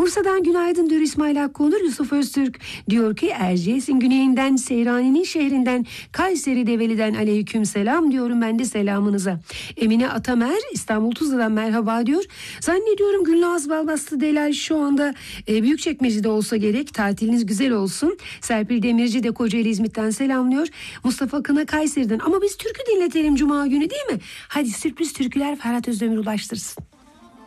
Bursa'dan günaydın diyor İsmail Hakkı. Yusuf Öztürk diyor ki Erciyes'in güneyinden, Seyrani'nin şehrinden, Kayseri Develi'den aleyküm selam diyorum ben de selamınıza. Emine Atamer İstanbul Tuzla'dan merhaba diyor. Zannediyorum Gülnaz Balbastı Delal şu anda Büyükçekmece'de olsa gerek. Tatiliniz güzel olsun. Serpil Demirci de Kocaeli İzmit'ten selamlıyor. Mustafa Kına Kayseri'den. Ama biz türkü dinletelim Cuma günü değil mi? Hadi sürpriz türküler Ferhat Özdemir ulaştırsın.